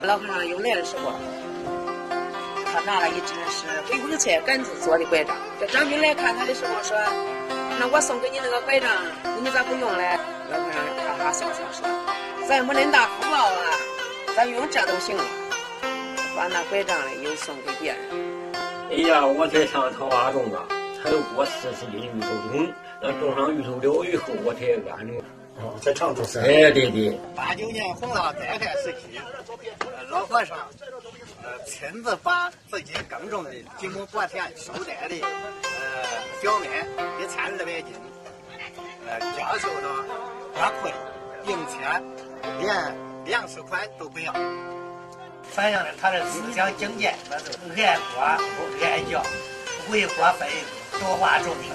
老和尚又来的时候，他拿了一只是回风菜杆子做的拐杖。这张兵来看他的时候说：“那我送给你那个拐杖，你咋不用嘞？”老和尚哈哈笑笑说：“咱没恁大福报啊，咱用这都行了。”把那拐杖嘞又送给别人。 哎呀，我才上桃花种啊，才过40斤芋头种，那种上芋头了以后，我才安种。 在常州山。 哎，对对。 89年洪涝灾害时期，老和尚亲自把自己耕种的几亩薄田收摘的小麦1200斤，交收到花库里，并且连粮食款都不要，反映了他的思想境界，那是爱国不爱教，为国分多化众生。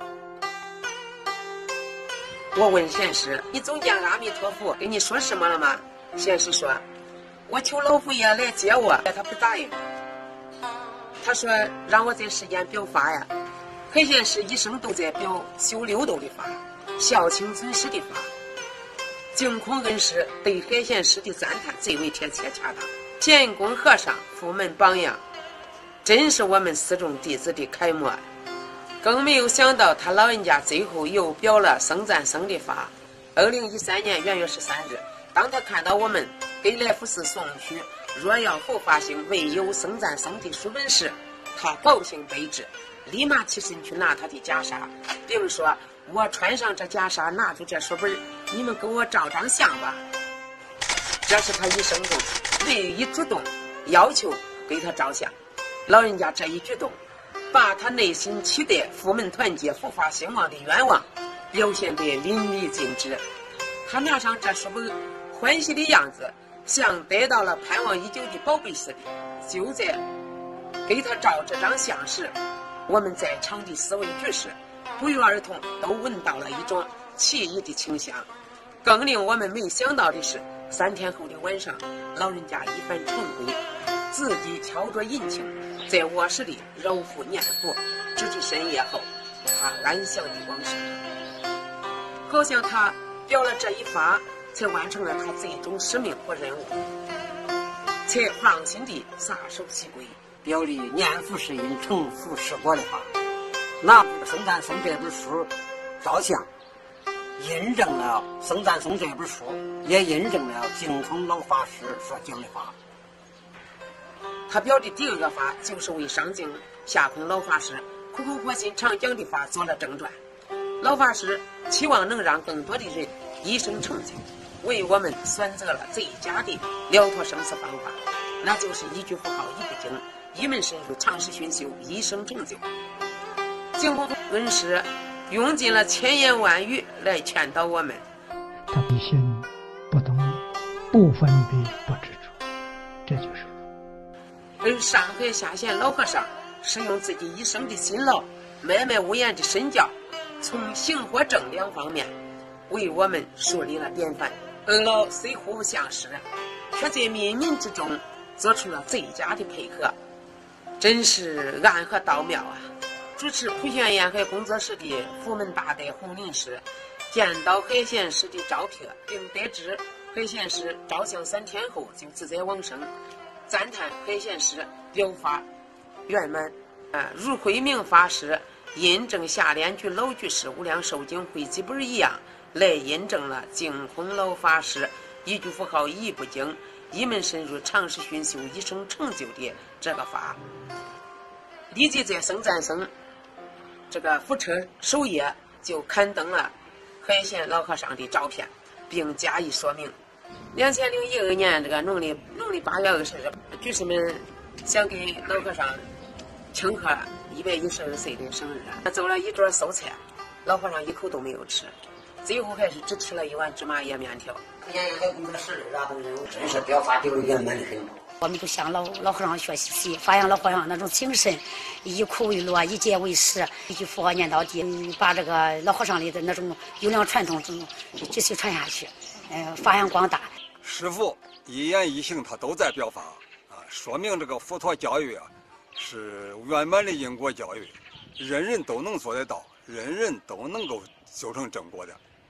我问贤师：“你总见阿弥陀佛跟你说什么了吗？”贤师说：“我求老佛爷来接我，他不答应。他说让我在世间表法呀。海贤师一生都在表修六道的法，孝亲尊师的法。净空恩师对海贤师的赞叹最为贴切恰当。乾坤和尚佛门榜样，真是我们四众弟子的楷模。更没有想到他老人家最后又表了僧赞僧的法。2013年元月13日，当他看到我们给来福寺送去若要佛法兴唯有僧赞僧的书本时，他高兴悲之，立马起身去拿他的袈裟，并说：“我穿上这袈裟，拿住这书本，你们给我照张相吧。”这是他一生中唯一主动要求给他照相。老人家这一举动，把他内心期待佛门团结、佛法兴旺的愿望表现得淋漓尽致。他拿上这书本，欢喜的样子像得到了盼望已久的宝贝似的。就在给他照这张相时，我们在场的4位居士不约而同都闻到了一种奇异的清香。更令我们没想到的是，3天后的晚上，老人家一番晨归，自己敲着银磬，在卧室里揉腹念佛，直至深夜后，他安详地往生。好像他表了这一法，才完成了他最终使命和任务，才放心地撒手西归， 表里念佛是因，成佛是果的法。拿僧赞僧这本书照相，印证了僧赞僧这本书，也印证了净空老法师所讲的法。 他表的第2个法，就是为上净下空老法师苦口婆心常讲的法做了正传。老法师期望能让更多的人一生成就，为我们选择了最佳的了脱生死方法，那就是一句佛号一不精，一门深入，长时熏修，一生成就。净空恩师用尽了千言万语来劝导我们。 他不信不动不分别不执着，这就是而上海下县老和尚使用自己一生的辛劳，脉脉无言的身教，从行和正2方面为我们树立了典范。二老虽互不相识，却在冥冥之中做出了最佳的配合，真是暗合道妙啊！主持普贤沿海工作室的佛门大德洪林师见到海贤师的照片，并得知海贤师照相3天后就自在往生，赞叹海贤师表法圆满。如慧明法师印证下联居老居士无量寿经汇集本一样，来印证了净空老法师一句佛号一不精，一门深入，长时熏修，一生成就的这个法。立即在僧赞僧这个佛车首页就刊登了海贤老和尚的照片，并加以说明。2012年这个农历8月20日，居士们想给老和尚庆贺112岁的生日，走了一桌素菜，老和尚一口都没有吃，最后还是只吃了一碗芝麻叶面条。 沿海工作室真是表法表圆满的很。 我们就向老和尚学习，发扬老和尚那种精神，以苦为乐，以戒为师，一句佛号念到底，把这个老和尚的那种优良传统继续传下去，发扬光大。 师父一言一行他都在表法说明这个佛陀教育是圆满的因果教育，人人都能做得到，人人都能够修成正果的。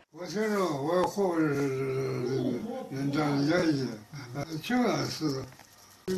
我听着我后边是人这样演绎，情感是